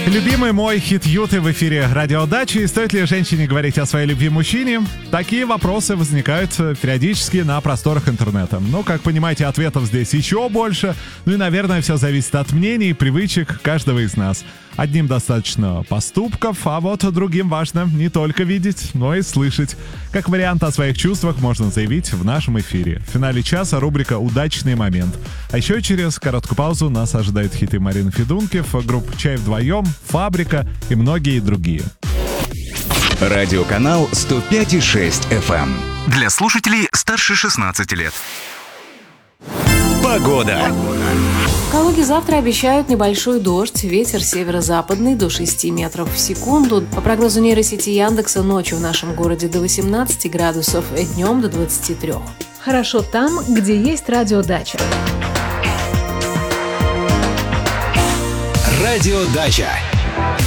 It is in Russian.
Любимый мой хит Юты в эфире радиодачи. Стоит ли женщине говорить о своей любви мужчине? Такие вопросы возникают периодически на просторах интернета. Но, как понимаете, ответов здесь еще больше. Ну и, наверное, все зависит от мнений и привычек каждого из нас. Одним достаточно поступков, а вот другим важно не только видеть, но и слышать. Как вариант, о своих чувствах можно заявить в нашем эфире. В финале часа рубрика «Удачный момент». А еще через короткую паузу нас ожидают хиты Марины Федункив, группа «Чай вдвоем», «Фабрика» и многие другие. Радиоканал 105,6 FM. Для слушателей старше 16 лет. Погода. В Калуге завтра обещают небольшой дождь, ветер северо-западный до 6 метров в секунду. По прогнозу нейросети Яндекса, ночью в нашем городе до 18 градусов, днем до 23. Хорошо там, где есть радиодача. Радиодача.